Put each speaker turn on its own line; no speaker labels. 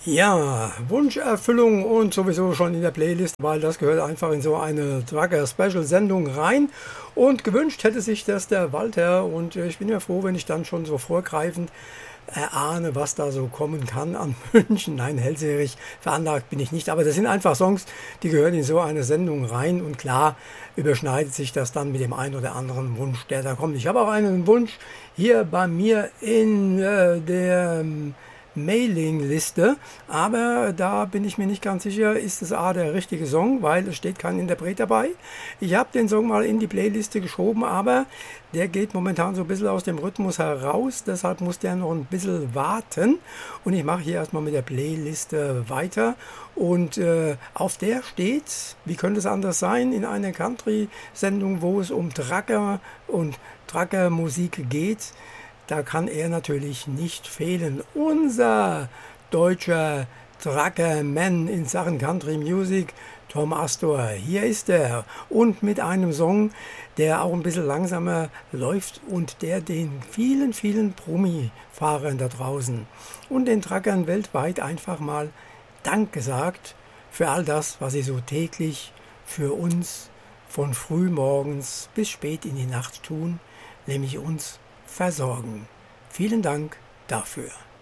Ja, Wunscherfüllung und sowieso schon in der Playlist, weil das gehört einfach in so eine Tracker-Special-Sendung rein. Und gewünscht hätte sich das der Walter und ich bin ja froh, wenn ich dann schon so vorgreifend erahne, was da so kommen kann an Wünschen. Nein, hellseherig veranlagt bin ich nicht, aber das sind einfach Songs, die gehören in so eine Sendung rein und klar überschneidet sich das dann mit dem einen oder anderen Wunsch, der da kommt. Ich habe auch einen Wunsch hier bei mir in der Mailingliste, aber da bin ich mir nicht ganz sicher, ist es A der richtige Song, weil es steht kein Interpret dabei. Ich habe den Song mal in die Playliste geschoben, aber der geht momentan so ein bisschen aus dem Rhythmus heraus, deshalb muss der noch ein bisschen warten und ich mache hier erstmal mit der Playliste weiter und auf der steht, wie könnte es anders sein, in einer Country-Sendung, wo es um Tracker und Tracker-Musik geht, da kann er natürlich nicht fehlen. Unser deutscher Truckerman in Sachen Country Music, Tom Astor. Hier ist er. Und mit einem Song, der auch ein bisschen langsamer läuft und der den vielen, vielen Promi-Fahrern da draußen und den Truckern weltweit einfach mal Dank gesagt für all das, was sie so täglich für uns von frühmorgens bis spät in die Nacht tun, nämlich uns versorgen. Vielen Dank dafür.